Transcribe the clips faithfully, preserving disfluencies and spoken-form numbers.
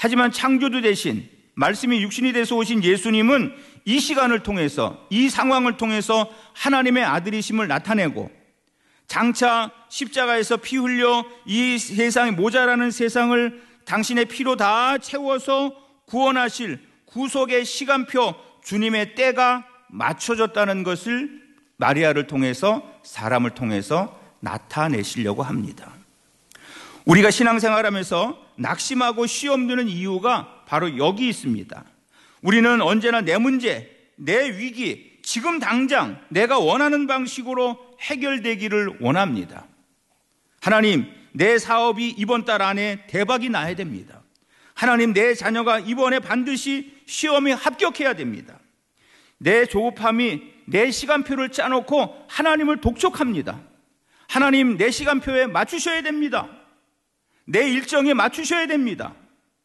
하지만 창조주 대신 말씀이 육신이 돼서 오신 예수님은 이 시간을 통해서, 이 상황을 통해서 하나님의 아들이심을 나타내고, 장차 십자가에서 피 흘려 이 세상에 모자라는 세상을 당신의 피로 다 채워서 구원하실 구속의 시간표, 주님의 때가 맞춰졌다는 것을 마리아를 통해서, 사람을 통해서 나타내시려고 합니다. 우리가 신앙생활하면서 낙심하고 시험 드는 이유가 바로 여기 있습니다. 우리는 언제나 내 문제, 내 위기, 지금 당장 내가 원하는 방식으로 해결되기를 원합니다. 하나님, 내 사업이 이번 달 안에 대박이 나야 됩니다. 하나님, 내 자녀가 이번에 반드시 시험에 합격해야 됩니다. 내 조급함이 내 시간표를 짜놓고 하나님을 독촉합니다. 하나님, 내 시간표에 맞추셔야 됩니다. 내 일정에 맞추셔야 됩니다.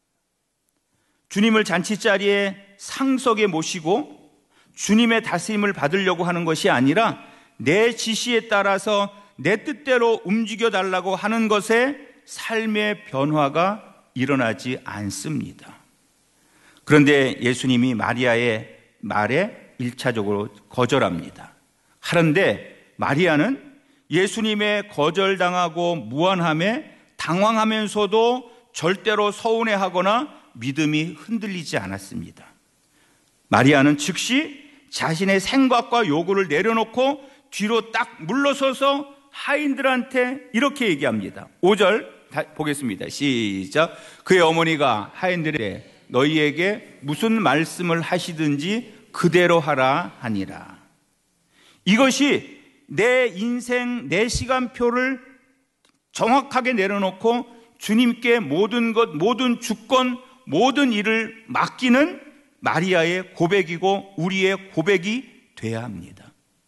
주님을 잔치자리에 상석에 모시고 주님의 다스림을 받으려고 하는 것이 아니라 내 지시에 따라서 내 뜻대로 움직여 달라고 하는 것에 삶의 변화가 일어나지 않습니다. 그런데 예수님이 마리아의 말에 일차적으로 거절합니다. 하는데 마리아는 예수님의 거절당하고 무안함에 당황하면서도 절대로 서운해하거나 믿음이 흔들리지 않았습니다. 마리아는 즉시 자신의 생각과 요구를 내려놓고 뒤로 딱 물러서서 하인들한테 이렇게 얘기합니다. 오 절 보겠습니다. 시작. 그의 어머니가 하인들에게 너희에게 무슨 말씀을 하시든지 그대로 하라 하니라. 이것이 내 인생, 내 시간표를 정확하게 내려놓고 주님께 모든 것, 모든 주권, 모든 일을 맡기는 마리아의 고백이고 우리의 고백이 돼야 합니다.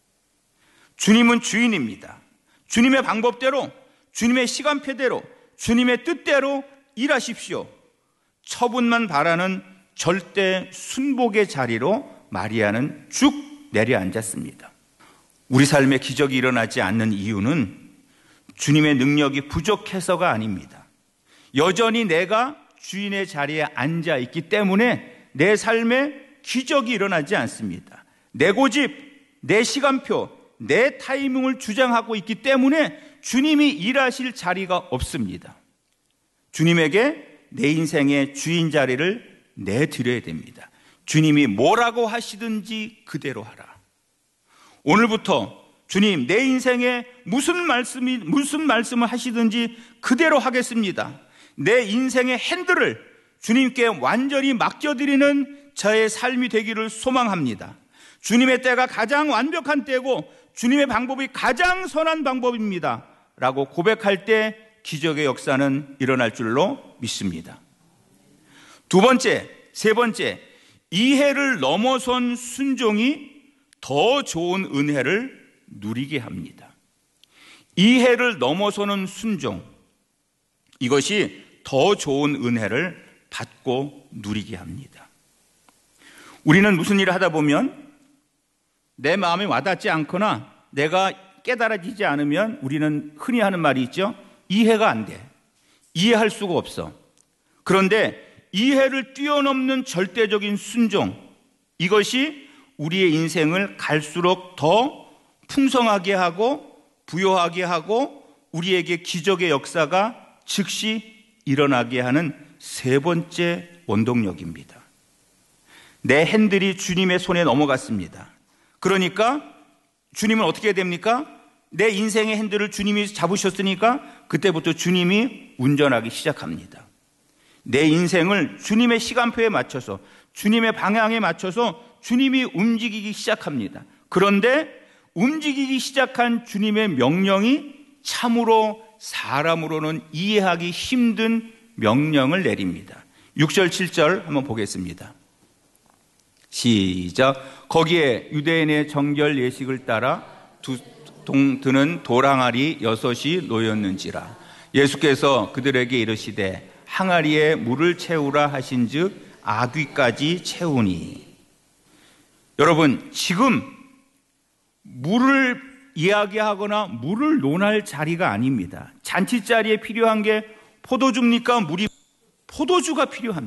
주님은 주인입니다. 주님의 방법대로, 주님의 시간표대로, 주님의 뜻대로 일하십시오. 처분만 바라는 절대 순복의 자리로 마리아는 쭉 내려앉았습니다. 우리 삶에 기적이 일어나지 않는 이유는 주님의 능력이 부족해서가 아닙니다. 여전히 내가 주인의 자리에 앉아 있기 때문에 내 삶에 기적이 일어나지 않습니다. 내 고집, 내 시간표, 내 타이밍을 주장하고 있기 때문에 주님이 일하실 자리가 없습니다. 주님에게 내 인생의 주인 자리를 내드려야 됩니다. 주님이 뭐라고 하시든지 그대로 하라. 오늘부터 주님, 내 인생에 무슨 말씀이, 무슨 말씀을 하시든지 그대로 하겠습니다. 내 인생의 핸들을 주님께 완전히 맡겨드리는 저의 삶이 되기를 소망합니다. 주님의 때가 가장 완벽한 때고 주님의 방법이 가장 선한 방법입니다. 라고 고백할 때 기적의 역사는 일어날 줄로 믿습니다. 두 번째, 세 번째, 이해를 넘어선 순종이 더 좋은 은혜를 누리게 합니다. 이해를 넘어서는 순종, 이것이 더 좋은 은혜를 받고 누리게 합니다. 우리는 무슨 일을 하다 보면 내 마음에 와닿지 않거나 내가 깨달아지지 않으면 우리는 흔히 하는 말이 있죠. 이해가 안 돼. 이해할 수가 없어. 그런데 이해를 뛰어넘는 절대적인 순종, 이것이 우리의 인생을 갈수록 더 풍성하게 하고 부요하게 하고 우리에게 기적의 역사가 즉시 일어나게 하는 세 번째 원동력입니다. 내 핸들이 주님의 손에 넘어갔습니다. 그러니까 주님은 어떻게 됩니까? 내 인생의 핸들을 주님이 잡으셨으니까 그때부터 주님이 운전하기 시작합니다. 내 인생을 주님의 시간표에 맞춰서, 주님의 방향에 맞춰서 주님이 움직이기 시작합니다. 그런데 움직이기 시작한 주님의 명령이 참으로 사람으로는 이해하기 힘든 명령을 내립니다. 육 절, 칠 절 한번 보겠습니다. 시작. 거기에 유대인의 정결 예식을 따라 두 동 드는 돌항아리 여섯이 놓였는지라. 예수께서 그들에게 이르시되 항아리에 물을 채우라 하신즉 아귀까지 채우니. 여러분, 지금 물을 이야기하거나 물을 논할 자리가 아닙니다. 잔치 자리에 필요한 게 포도주입니까? 물이 포도주가 필요합니다.